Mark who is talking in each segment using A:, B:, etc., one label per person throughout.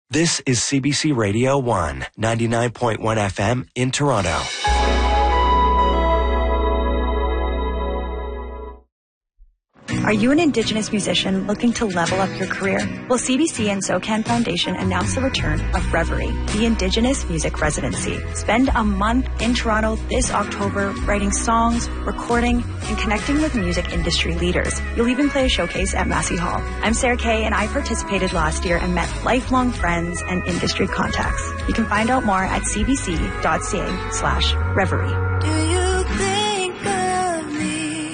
A: This is CBC Radio 1, 99.1 FM in Toronto.
B: Are you an Indigenous musician looking to level up your career? Well, CBC and SOCAN Foundation announced the return of Reverie, the Indigenous Music Residency. Spend a month in Toronto this October writing songs, recording, and connecting with music industry leaders. You'll even play a showcase at Massey Hall. I'm Sarah Kay, and I participated last year and met lifelong friends and industry contacts. You can find out more at cbc.ca/reverie.
C: Do you think of me?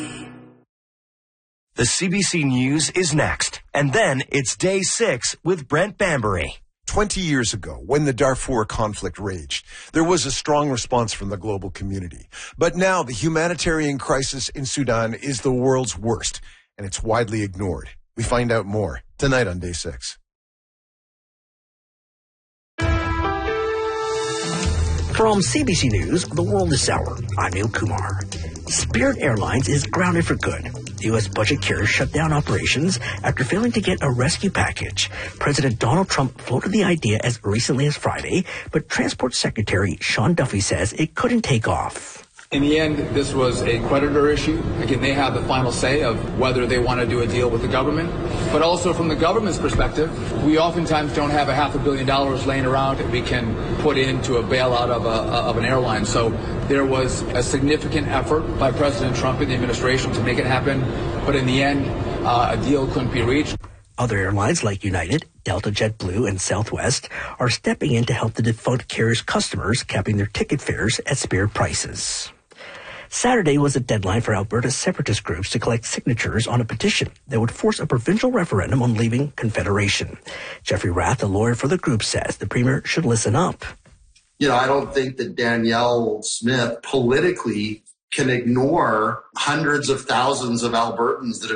A: The CBC News is next, and then it's Day 6 with Brent Bambury.
D: 20 years ago, when the Darfur conflict raged, there was a strong response from the global community. But now the humanitarian crisis in Sudan is the world's worst, and it's widely ignored. We find out more tonight on Day 6.
E: From CBC News, The World is Sour. I'm Neil Kumar. Spirit Airlines is grounded for good. The U.S. budget carrier shut down operations after failing to get a rescue package. President Donald Trump floated the idea as recently as Friday, but Transport Secretary Sean Duffy says it couldn't take off.
F: In the end, this was a creditor issue. Again, they have the final say of whether they want to do a deal with the government. But also from the government's perspective, we oftentimes don't have $500 million laying around that we can put into a bailout of an airline. So there was a significant effort by President Trump and the administration to make it happen. But in the end, a deal couldn't be reached.
E: Other airlines like United, Delta, JetBlue, and Southwest are stepping in to help the defunct carrier's customers, capping their ticket fares at Spirit prices. Saturday was a deadline for Alberta separatist groups to collect signatures on a petition that would force a provincial referendum on leaving Confederation. Jeffrey Rath, a lawyer for the group, says the Premier should listen up.
G: I don't think that Danielle Smith politically can ignore hundreds of thousands of Albertans that have